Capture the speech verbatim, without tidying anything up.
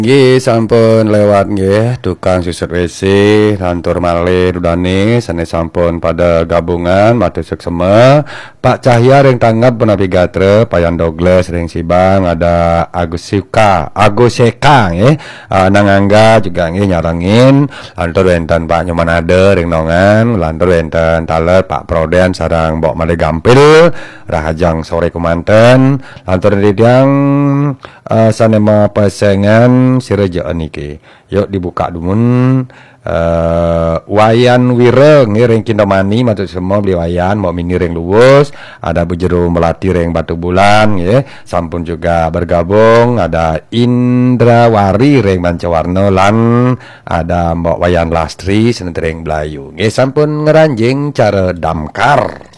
Nggih, sampun lewat nggih tukang susut W C lantur malih dudane sanes sampun pada gabungan matur seksema Pak Cahya ring tanggap penapi gatre Payan Douglas ring Sibang ada Agus Sika Agus Seka nggih uh, nang Angga juga nggih nyarangin lantur wonten Pak Nyomanade ring Nongan lantur wonten taler Pak Proden sareng Mbok Male Gampil Rahajang sore kumanten lantur didang uh, sanema pasengan sirejaan niki yuk dibuka dumun uh, wayan wireng ring Kindomani matur semua beli wayan mau mini ring luwus ada bujeru melati ring Batu Bulan ya sampun juga bergabung ada Indrawari ring Bancawarno lan ada Mbok Wayan Lastri senetring Blayu nggih sampun ngeranjing cara damkar.